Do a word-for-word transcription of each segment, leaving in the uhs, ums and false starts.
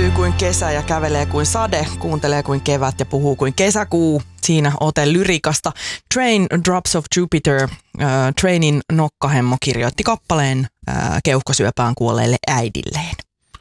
lähestyy kuin kesä ja kävelee kuin sade, kuuntelee kuin kevät ja puhuu kuin kesäkuu. Siinä ote lyrikasta. Train Drops of Jupiter, äh, Trainin nokkahemmo kirjoitti kappaleen äh, keuhkosyöpään kuolleelle äidilleen.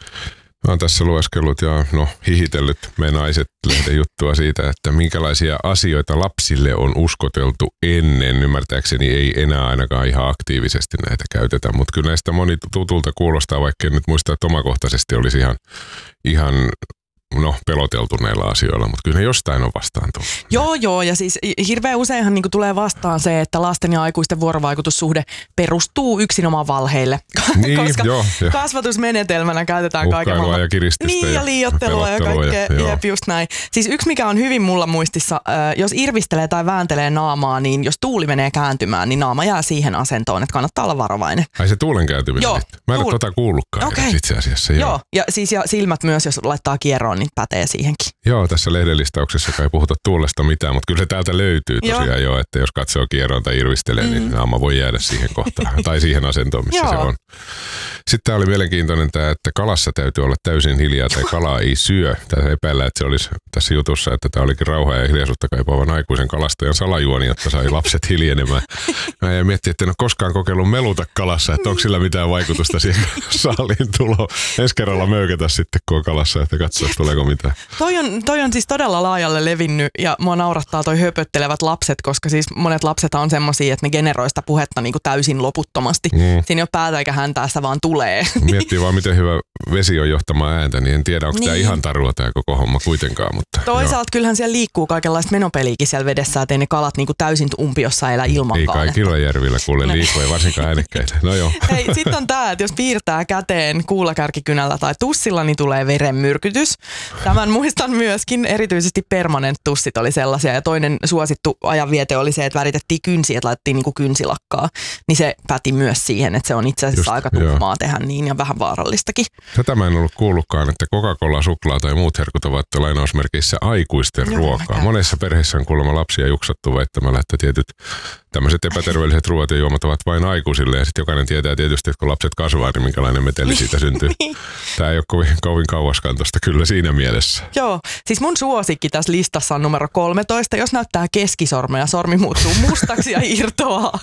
Mä oon tässä lueskellut ja no, hihitellyt me naiset lehden juttua siitä, että minkälaisia asioita lapsille on uskoteltu ennen. Ymmärtääkseni ei enää ainakaan ihan aktiivisesti näitä käytetä, mutta kyllä näistä moni tutulta kuulostaa, vaikka en nyt muista, että omakohtaisesti olisi ihan, ihan no, peloteltu näillä asioilla, mutta kyllä ne jostain on vastaan tullut. Joo, joo, ja siis hirveän useinhan niin tulee vastaan se, että lasten ja aikuisten vuorovaikutussuhde perustuu yksinomaan valheille, niin, koska joo, kasvatusmenetelmänä käytetään kaiken maailman ja kiristystä niin, ja, ja liioittelua ja kaikkea, ja, jep, just näin. Siis yksi, mikä on hyvin mulla muistissa, äh, jos irvistelee tai vääntelee naamaa, niin jos tuuli menee kääntymään, niin naama jää siihen asentoon, että kannattaa olla varovainen. Ai se tuulen kääntyminen? Joo. Mä en tuul... ole tota kuullutkaan okay. itse asiassa. Joo. joo, ja siis ja silmät myös, jos laittaa kierroon, niin pätee siihenkin. Joo, tässä lehdenlistauksessa ei puhuta tuulesta mitään, mutta kyllä se täältä löytyy tosiaan jo, jo että jos katsoo kierroon tai irvistelee, mm. niin naama voi jäädä siihen kohtaan tai siihen asentoon, missä se on. Sitten tämä oli mielenkiintoinen tämä, että kalassa täytyy olla täysin hiljaa tai kalaa ei syö. Tässä epäillään, että se olisi tässä jutussa, että tämä olikin rauhaa ja hiljaisuutta kaipaavan aikuisen kalastajan salajuoni, jotta sai lapset hiljenemään. Mä jäin miettiä, että en ole koskaan kokeillut meluta kalassa, että onko sillä mitään vaikutusta siihen saaliin tuloon. Ensi kerralla möykätä sitten, kun on kalassa, että katsoa, tuleeko mitään. Toi on, toi on siis todella laajalle levinnyt ja mua naurattaa toi höpöttelevät lapset, koska siis monet lapset on semmosia, että ne generoi sitä puhetta niin kuin täysin loputtomasti. Mm. Siinä ei ole päätä eikä häntää, sitä vaan tulee. Miettii vaan, miten hyvä vesi on johtamaan ääntä, niin en tiedä, onko niin. tämä ihan tarua tämä koko homma kuitenkaan. Mutta toisaalta joo. Kyllähän siellä liikkuu kaikenlaista menopeliikin siellä vedessä, ettei ne kalat niin kuin täysin umpiossa elä ilmankaan. Ei kaikilla järvillä kuule liikkuu, ei varsinkaan äänekkäitä. No joo. Hei, sitten on tämä, että jos piirtää käteen kuulakärkikynällä tai tussilla, niin tulee verenmyrkytys. Tämän muistan myöskin, erityisesti permanent-tussit oli sellaisia. Ja toinen suosittu ajanviete oli se, että väritettiin kynsiä, että laitettiin niin kuin kynsilakkaa. Niin se päti myös siihen, että se on itse asiassa just, aika tuhmaa tehdä niin ja vähän vaarallistakin. Tätä mä en ollut kuullutkaan, että Coca-Cola, suklaa tai muut herkut ovat lainausmerkeissä aikuisten joo, ruokaa. Monessa perheessä on kuulemma lapsia juksattu väittämällä, että tietyt tämmöiset epäterveelliset ruoat ja juomat ovat vain aikuisille. Ja sitten jokainen tietää tietysti, että kun lapset kasvaa, niin minkälainen meteli siitä syntyy. Tämä ei ole kovin, kovin kauaskantoista kyllä siinä mielessä. Joo, siis mun suosikki tässä listassa on numero kolmetoista. Jos näyttää keskisormen ja sormi muuttuu mustaksi ja irtoaa.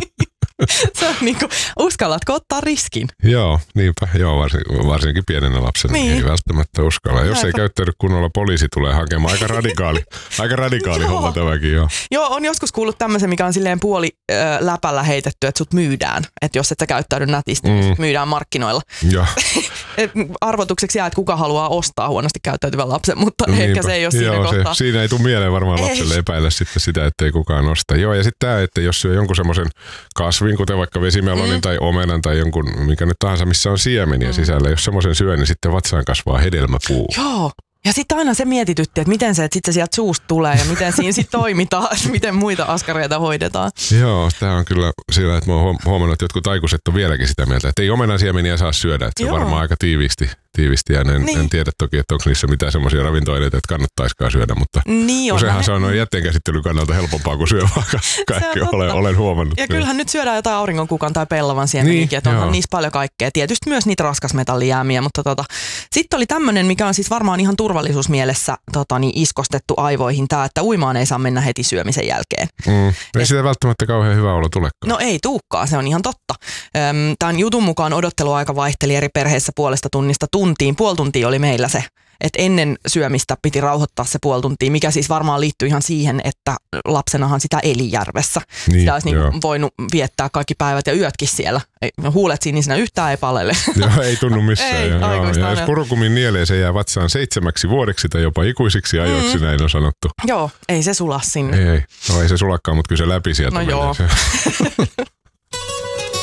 Se on niinku, uskallatko ottaa riskin? Joo, niinpä. Joo, varsinkin, varsinkin pienenä lapsena niin. Ei välttämättä uskalla. Jos ei käyttäydy kunnolla, poliisi tulee hakemaan. Aika radikaali, aika radikaali homma tämäkin, joo. Joo, on joskus kuullut tämmöisen, mikä on silleen puoli ö, läpällä heitetty, että sut myydään. Että jos et sä käyttäydy nätisti, mm. niin sut myydään markkinoilla. Joo. Arvotukseksi jää, että kuka haluaa ostaa huonosti käyttäytyvän lapsen, mutta niinpä. Ehkä se ei ole siinä joo, kohtaa. Se, siinä ei tule mieleen varmaan ei. Lapselle epäillä sitten sitä, ettei kukaan osta. Joo, ja sitten tämä, että jos syö jonkun semmoisen kasvin, kuten vaikka vesimelonin mm. tai omenan tai jonkun, mikä nyt tahansa, missä on siemeniä mm. sisällä. Jos semmoisen syö, niin sitten vatsaan kasvaa hedelmäpuu. Joo. Ja sitten aina se mietitytti, että miten se, että sitten se sieltä suusta tulee ja miten siinä sitten toimitaan, että miten muita askareita hoidetaan. Joo, tämä on kyllä sillä, että mä oon huomannut, että jotkut aikuiset on vieläkin sitä mieltä, että ei omenan siemeniä saa syödä, että se joo. Varmaan aika tiiviisti. tiivisti ja en, niin. en tiedä toki, että onko niissä mitään semmoisia ravintoaineita, että kannattaisikaan syödä, mutta niin useinhan se on noin jätteenkäsittelyn kannalta helpompaa kuin syö vaikka kaikki olen, olen huomannut. Ja kyllähän nyt syödään jotain auringonkukan tai pellavan siemeniäkin, niin, että onhan niissä paljon kaikkea. Tietysti myös niitä raskasmetallijäämiä, mutta tota. Sitten oli tämmöinen, mikä on siis varmaan ihan turvallisuusmielessä tota, niin iskostettu aivoihin tämä, että uimaan ei saa mennä heti syömisen jälkeen. Mm. Ei ja sitä välttämättä kauhean hyvä olo tulekaan. No ei tuukkaan, se on ihan totta. Tämän jutun mukaan odotteluaika vaihteli eri perheissä puolesta tunnista tuntiin. Puoli tuntia oli meillä se, että ennen syömistä piti rauhoittaa se puoli tuntia, mikä siis varmaan liittyy ihan siihen, että lapsenahan sitä eli järvessä. Niin, sitä olisi niin voinut viettää kaikki päivät ja yötkin siellä. Huulet sinisenä yhtään ei palele. Joo, ei tunnu missään. ei, ja, joo, ja jos purukumin nielee, se jää vatsaan seitsemäksi vuodeksi tai jopa ikuisiksi ajoiksi, mm. näin on sanottu. Joo, ei se sula sinne. Ei, ei. No ei se sulakaan, mutta kyllä se läpi sieltä no menee. Joo.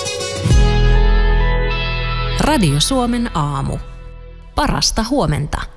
Radio Suomen aamu. Parasta huomenta.